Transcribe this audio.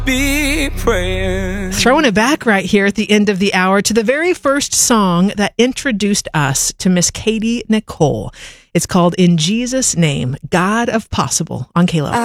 be praying. Throwing it back right here at the end of the hour to the very first song that introduced us to Miss Katie Nicole. It's called In Jesus' Name, God of Possible on K-Love.